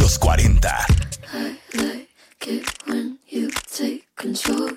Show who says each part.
Speaker 1: Los 40.
Speaker 2: I like it when you take control.